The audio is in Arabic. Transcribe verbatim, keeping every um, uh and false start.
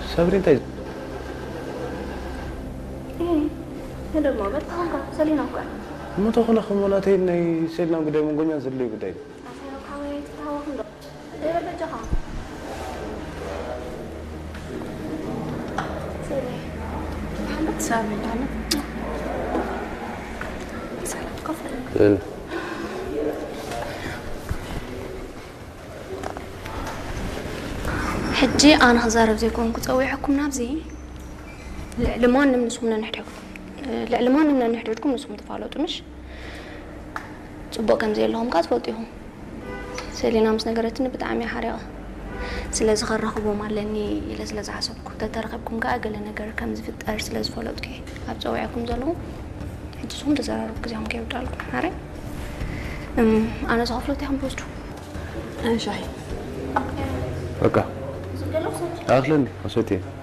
صبري تاي ايه هذا ما بتفهم سلينا وقع ما تخلى خمولاتي إني سيدنا قدام مقولنا زلي قدام عشان حاولت تهوى خندق إيه بتجها سلي محمد سامي أنا سلام قفل حجي أنا هزار بزيكم كنت أسوي حكم نفسي لعلمان من نسمنا نحتاجكم لعلمان من نحتاجكم نسمو تفعلوا مش تبقى كم زي اللهم قاعد فوتيهم سيلينا مس نجارتني بتعمي حريقة سلاز خرخبوا معلني إلى سلاز حسبكم تترقبكم كأجل نجار كم زي في الأرض سلاز فلوت كي أبتسوي حكم زلهم حجزهم تزاروا كذا هم كيف تعلقوا هاري أنا صافلتي هم بوستو أنا شاهي أوكي أخلني أصوتي